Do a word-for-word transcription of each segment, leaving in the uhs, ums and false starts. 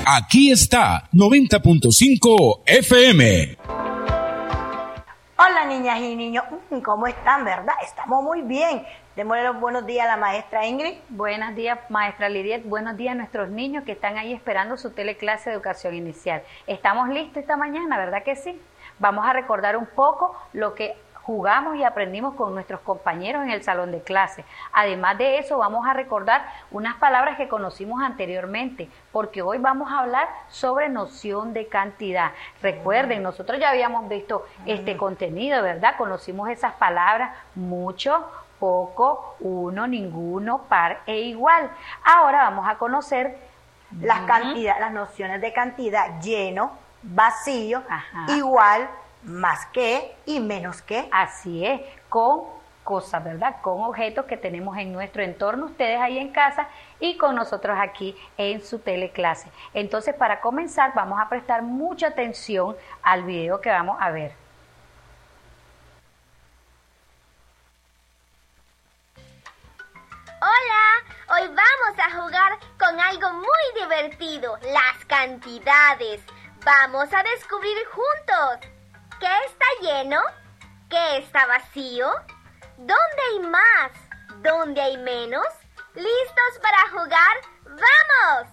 Aquí está noventa punto cinco F M. Hola niñas y niños, ¿cómo están, verdad? Estamos muy bien. Démosle los buenos días a la maestra Ingrid. Buenos días, maestra Lidiet. Buenos días a nuestros niños que están ahí esperando su teleclase de educación inicial. ¿Estamos listos esta mañana, verdad que sí? Vamos a recordar un poco lo que jugamos y aprendimos con nuestros compañeros en el salón de clase. Además de eso, vamos a recordar unas palabras que conocimos anteriormente, porque hoy vamos a hablar sobre noción de cantidad. Recuerden, nosotros ya habíamos visto este contenido, ¿verdad? Conocimos esas palabras, mucho, poco, uno, ninguno, par e igual. Ahora vamos a conocer las cantidades, las nociones de cantidad: lleno, vacío, Ajá. igual, más que y menos que. Así es, con cosas, ¿verdad? Con objetos que tenemos en nuestro entorno, ustedes ahí en casa y con nosotros aquí en su teleclase. Entonces, para comenzar, vamos a prestar mucha atención al video que vamos a ver. Hola, hoy vamos a jugar con algo muy divertido, las cantidades. Vamos a descubrir juntos. ¿Qué está lleno? ¿Qué está vacío? ¿Dónde hay más? ¿Dónde hay menos? ¿Listos para jugar? ¡Vamos!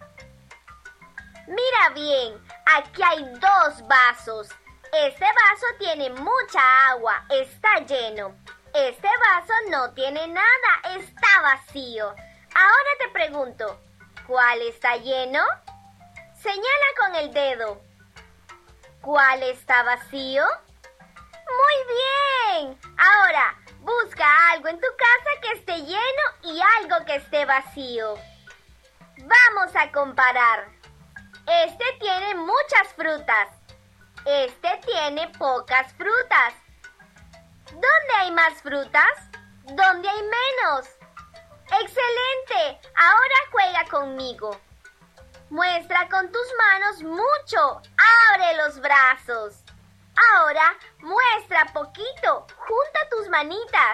Mira bien, aquí hay dos vasos. Este vaso tiene mucha agua, está lleno. Este vaso no tiene nada, está vacío. Ahora te pregunto, ¿cuál está lleno? Señala con el dedo. ¿Cuál está vacío? ¡Muy bien! Ahora, busca algo en tu casa que esté lleno y algo que esté vacío. Vamos a comparar. Este tiene muchas frutas. Este tiene pocas frutas. ¿Dónde hay más frutas? ¿Dónde hay menos? ¡Excelente! Ahora juega conmigo. Muestra con tus manos mucho. Abre los brazos. Ahora muestra poquito. Junta tus manitas.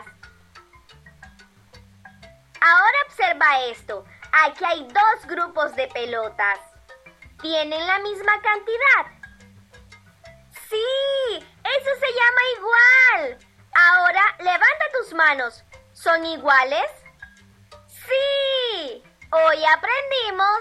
Ahora observa esto. Aquí hay dos grupos de pelotas. ¿Tienen la misma cantidad? ¡Sí! ¡Eso se llama igual! Ahora levanta tus manos. ¿Son iguales? ¡Sí! Hoy aprendimos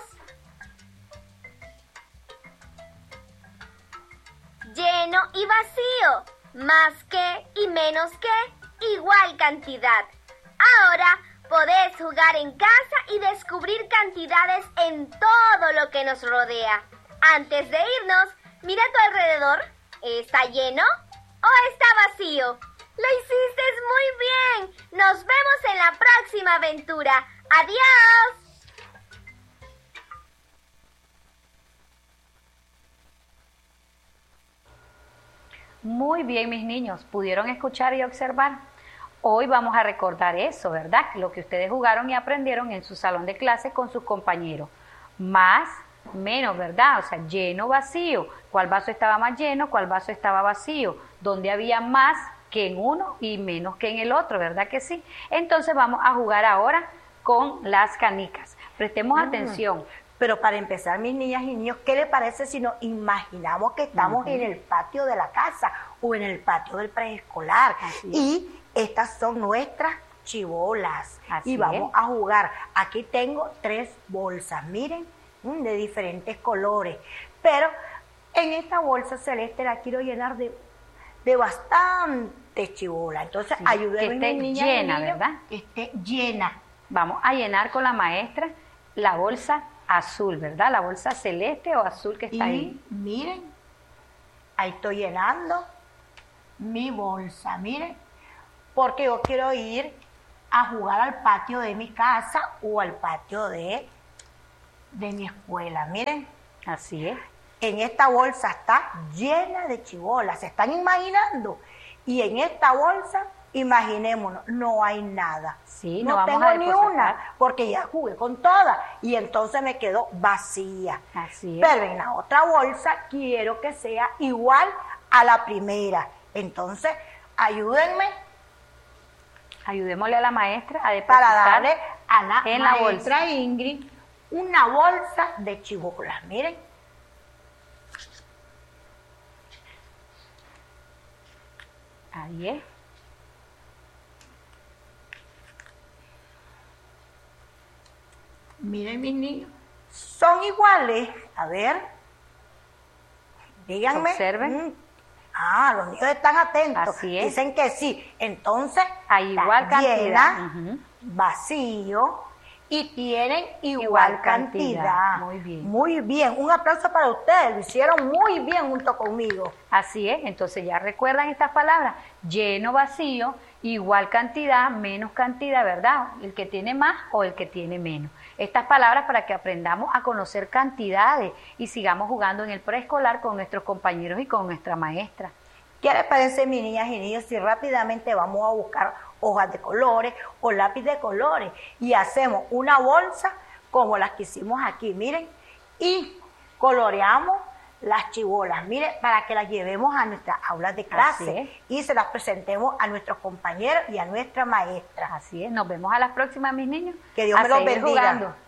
lleno y vacío, más que y menos que, igual cantidad. Ahora podés jugar en casa y descubrir cantidades en todo lo que nos rodea. Antes de irnos, mira a tu alrededor. ¿Está lleno o está vacío? ¡Lo hiciste muy bien! Nos vemos en la próxima aventura. ¡Adiós! Muy bien, mis niños, ¿pudieron escuchar y observar? Hoy vamos a recordar eso, ¿verdad? Lo que ustedes jugaron y aprendieron en su salón de clase con sus compañeros. Más, menos, ¿verdad? O sea, lleno, vacío. ¿Cuál vaso estaba más lleno? ¿Cuál vaso estaba vacío? ¿Dónde había más que en uno y menos que en el otro? ¿Verdad que sí? Entonces vamos a jugar ahora con las canicas. Prestemos mm. atención. Pero para empezar, mis niñas y niños, ¿qué les parece si nos imaginamos que estamos uh-huh. en el patio de la casa o en el patio del preescolar? Así y es. Estas son nuestras chibolas. Así y vamos es. a jugar. Aquí tengo tres bolsas, miren, de diferentes colores. Pero en esta bolsa celeste la quiero llenar de, de bastante chibola. Entonces, sí, ayúdenme, que esté niñas llena, y niños, ¿verdad? Que esté llena. Vamos a llenar con la maestra la bolsa azul, ¿verdad? La bolsa celeste o azul que está y ahí. Miren, ahí estoy llenando mi bolsa, miren, porque yo quiero ir a jugar al patio de mi casa o al patio de, de mi escuela, miren. Así es. En esta bolsa está llena de chibolas, ¿se están imaginando? Y en esta bolsa, imaginémonos, no hay nada. Sí, no, no vamos tengo a ni depositar. una, porque ya jugué con todas y entonces me quedó vacía. Así es. Pero en la otra bolsa quiero que sea igual a la primera. Entonces, ayúdenme. Ayudémosle a la maestra a depositar para darle a la en la maestra bolsa. Ingrid una bolsa de chibolas. Miren. Ahí es. Miren, mis niños. Son iguales. A ver. Díganme. Observen. Mm. Ah, los niños están atentos. Así es. Dicen que sí. Entonces, a igual cantidad. Llena, uh-huh. Vacío. Y tienen igual, igual cantidad. cantidad. Muy bien. Muy bien. Un aplauso para ustedes. Lo hicieron muy bien junto conmigo. Así es. Entonces ya recuerdan estas palabras. Lleno, vacío, igual cantidad, menos cantidad, ¿verdad? El que tiene más o el que tiene menos. Estas palabras para que aprendamos a conocer cantidades y sigamos jugando en el preescolar con nuestros compañeros y con nuestra maestra. ¿Qué les parece, mis niñas y niños, si rápidamente vamos a buscar hojas de colores o lápiz de colores y hacemos una bolsa como las que hicimos aquí, miren, y coloreamos las chibolas, miren, para que las llevemos a nuestras aulas de clase y se las presentemos a nuestros compañeros y a nuestra maestra. Así es, nos vemos a las próximas, mis niños. Que Dios a me los seguir bendiga. Jugando.